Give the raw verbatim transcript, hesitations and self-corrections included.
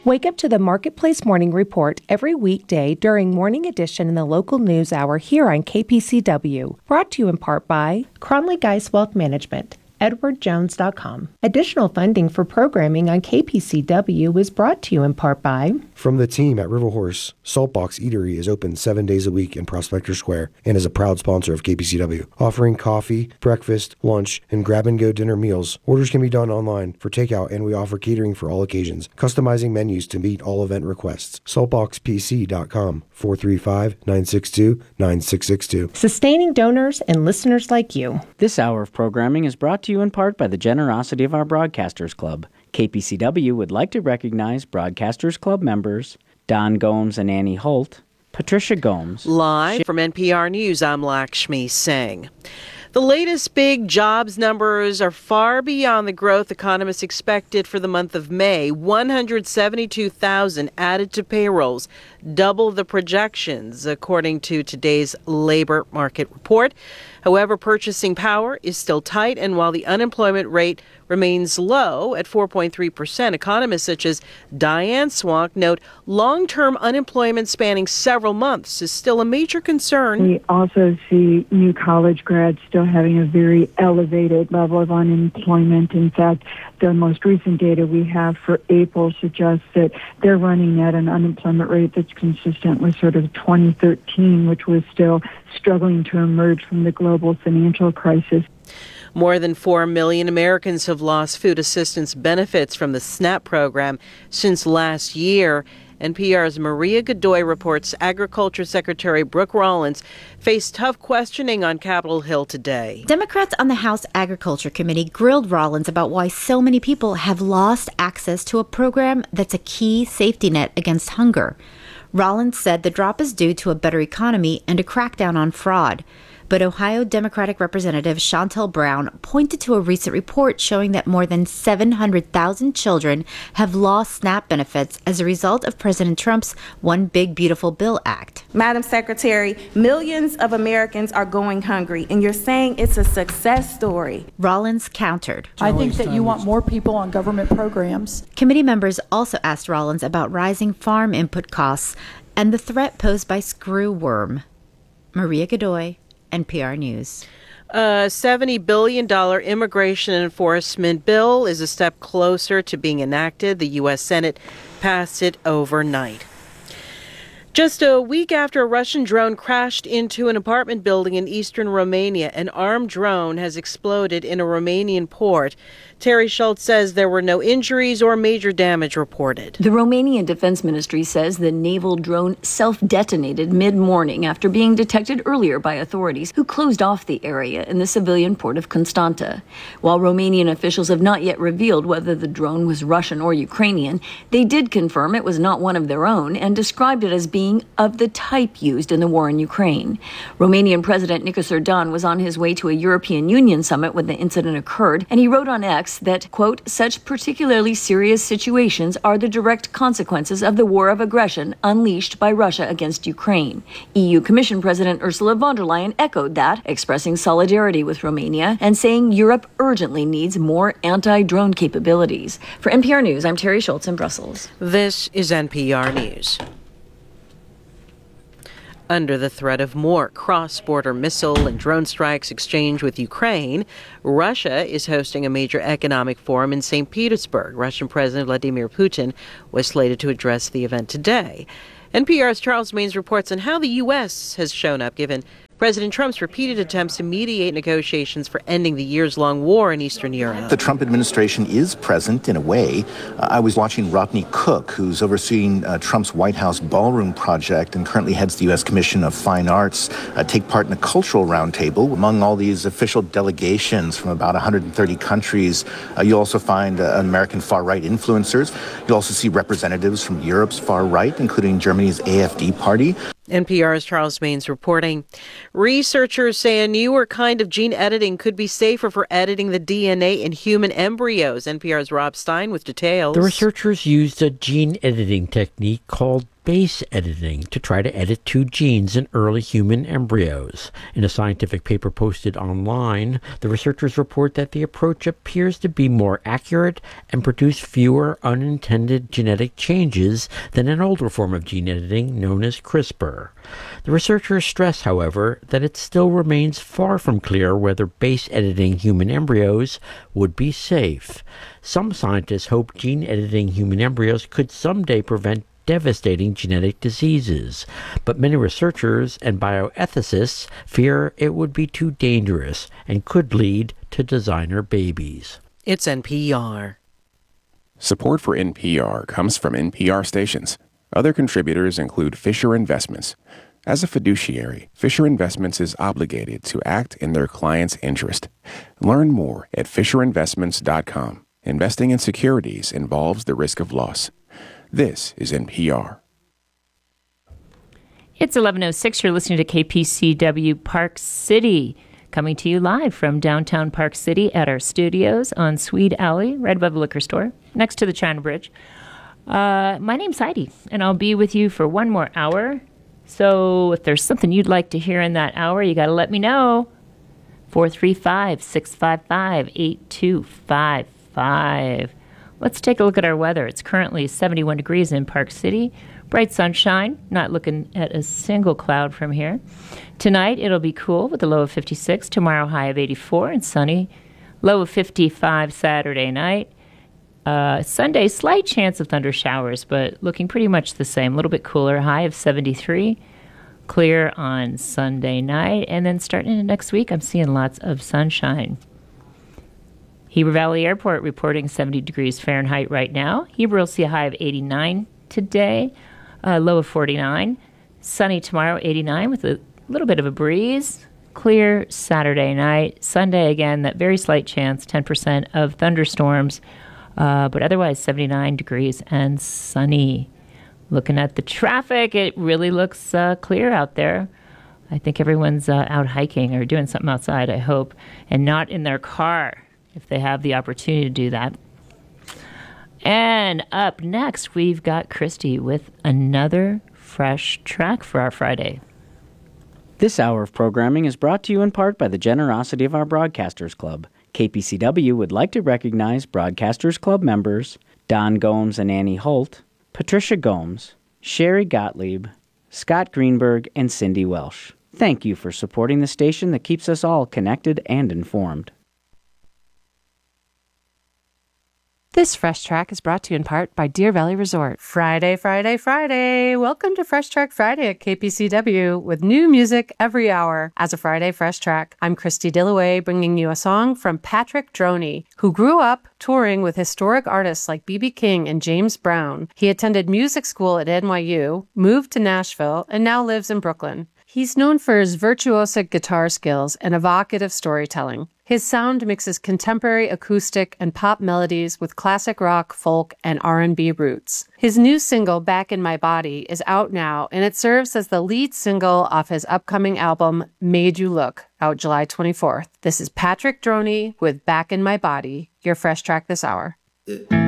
Wake up to the Marketplace Morning Report every weekday during Morning Edition in the local news hour here on K P C W. Brought to you in part by Cronley Geis Wealth Management, edward jones dot com. Additional funding for programming on K P C W is brought to you in part by... From the team at River Horse, Saltbox Eatery is open seven days a week in Prospector Square and is a proud sponsor of K P C W, offering coffee, breakfast, lunch, and grab-and-go dinner meals. Orders can be done online for takeout, and we offer catering for all occasions, customizing menus to meet all event requests. saltbox p c dot com, four three five, nine six two, nine six six two. Sustaining donors and listeners like you. This hour of programming is brought to you in part by the generosity of our Broadcasters Club. K P C W would like to recognize Broadcasters Club members Don Gomes and Annie Holt, Patricia Gomes. Live from N P R News, I'm Lakshmi Singh. The latest big jobs numbers are far beyond the growth economists expected for the month of May. one hundred seventy-two thousand added to payrolls, double the projections, according to today's labor market report. However, purchasing power is still tight, and while the unemployment rate remains low at four point three percent, economists such as Diane Swank note long-term unemployment spanning several months is still a major concern. We also see new college grads still having a very elevated level of unemployment. In fact, the most recent data we have for April suggests that they're running at an unemployment rate that's consistent with sort of twenty thirteen, which was still struggling to emerge from the global financial crisis. More than four million Americans have lost food assistance benefits from the SNAP program since last year. N P R's Maria Godoy reports Agriculture Secretary Brooke Rollins faced tough questioning on Capitol Hill today. Democrats on the House Agriculture Committee grilled Rollins about why so many people have lost access to a program that's a key safety net against hunger. Rollins said the drop is due to a better economy and a crackdown on fraud. But Ohio Democratic Representative Shontel Brown pointed to a recent report showing that more than seven hundred thousand children have lost SNAP benefits as a result of President Trump's One Big Beautiful Bill Act. Madam Secretary, millions of Americans are going hungry, and you're saying it's a success story. Rollins countered. I think that you want more people on government programs. Committee members also asked Rollins about rising farm input costs and the threat posed by screwworm. Maria Godoy, N P R News. A seventy billion dollars immigration enforcement bill is a step closer to being enacted. The U S Senate passed it overnight. Just a week after a Russian drone crashed into an apartment building in eastern Romania, an armed drone has exploded in a Romanian port. Terry Schultz says there were no injuries or major damage reported. The Romanian Defense Ministry says the naval drone self-detonated mid-morning after being detected earlier by authorities who closed off the area in the civilian port of Constanta. While Romanian officials have not yet revealed whether the drone was Russian or Ukrainian, they did confirm it was not one of their own and described it as being of the type used in the war in Ukraine. Romanian President Nicos Erdogan was on his way to a European Union summit when the incident occurred, and he wrote on X that, quote, such particularly serious situations are the direct consequences of the war of aggression unleashed by Russia against Ukraine. E U Commission President Ursula von der Leyen echoed that, expressing solidarity with Romania and saying Europe urgently needs more anti-drone capabilities. For N P R News, I'm Terry Schultz in Brussels. This is N P R News. Under the threat of more cross-border missile and drone strikes exchanged with Ukraine, Russia is hosting a major economic forum in Saint Petersburg. Russian President Vladimir Putin was slated to address the event today. N P R's Charles Maines reports on how the U S has shown up given President Trump's repeated attempts to mediate negotiations for ending the years-long war in Eastern Europe. The Trump administration is present in a way. Uh, I was watching Rodney Cook, who's overseeing uh, Trump's White House ballroom project and currently heads the U S Commission of Fine Arts, uh, take part in a cultural roundtable. Among all these official delegations from about one hundred thirty countries, uh, you'll also find uh, American far-right influencers. You'll also see representatives from Europe's far-right, including Germany's A F D party. N P R's Charles Maines reporting. Researchers say a newer kind of gene editing could be safer for editing the D N A in human embryos. N P R's Rob Stein with details. The researchers used a gene editing technique called base editing to try to edit two genes in early human embryos. In a scientific paper posted online, the researchers report that the approach appears to be more accurate and produce fewer unintended genetic changes than an older form of gene editing known as CRISPR. The researchers stress, however, that it still remains far from clear whether base editing human embryos would be safe. Some scientists hope gene editing human embryos could someday prevent devastating genetic diseases, but many researchers and bioethicists fear it would be too dangerous and could lead to designer babies. It's N P R. Support for N P R comes from N P R stations. Other contributors include Fisher Investments. As a fiduciary, Fisher Investments is obligated to act in their client's interest. Learn more at fisher investments dot com. Investing in securities involves the risk of loss. This is N P R. It's eleven oh six. You're listening to K P C W Park City, coming to you live from downtown Park City at our studios on Swede Alley, right above the liquor store, next to the China Bridge. Uh, my name's Heidi, and I'll be with you for one more hour. So if there's something you'd like to hear in that hour, you got to let me know. four three five, six five five, eight two five five. Let's take a look at our weather. It's currently seventy-one degrees in Park City. Bright sunshine, not looking at a single cloud from here. Tonight, it'll be cool with a low of fifty-six. Tomorrow, high of eighty-four and sunny. Low of fifty-five Saturday night. Uh, Sunday, slight chance of thunder showers, but looking pretty much the same. A little bit cooler, high of seventy-three. Clear on Sunday night. And then starting into next week, I'm seeing lots of sunshine. Heber Valley Airport reporting seventy degrees Fahrenheit right now. Heber will see a high of eighty-nine today, a low of forty-nine. Sunny tomorrow, eighty-nine with a little bit of a breeze. Clear Saturday night. Sunday, again, that very slight chance, ten percent of thunderstorms. Uh, but otherwise, seventy-nine degrees and sunny. Looking at the traffic, it really looks uh, clear out there. I think everyone's uh, out hiking or doing something outside, I hope, and not in their car if they have the opportunity to do that. And up next, we've got Christy with another fresh track for our Friday. This hour of programming is brought to you in part by the generosity of our Broadcasters Club. K P C W would like to recognize Broadcasters Club members Don Gomes and Annie Holt, Patricia Gomes, Sherry Gottlieb, Scott Greenberg, and Cindy Welsh. Thank you for supporting the station that keeps us all connected and informed. This Fresh Track is brought to you in part by Deer Valley Resort. Friday, Friday, Friday. Welcome to Fresh Track Friday at K P C W with new music every hour. As a Friday Fresh Track, I'm Christy Dillaway bringing you a song from Patrick Droney, who grew up touring with historic artists like B B King and James Brown. He attended music school at N Y U, moved to Nashville, and now lives in Brooklyn. He's known for his virtuosic guitar skills and evocative storytelling. His sound mixes contemporary acoustic and pop melodies with classic rock, folk, and R and B roots. His new single, Back in My Body, is out now, and it serves as the lead single off his upcoming album, Made You Look, out July twenty-fourth. This is Patrick Droney with Back in My Body, your Fresh Track this hour. Uh.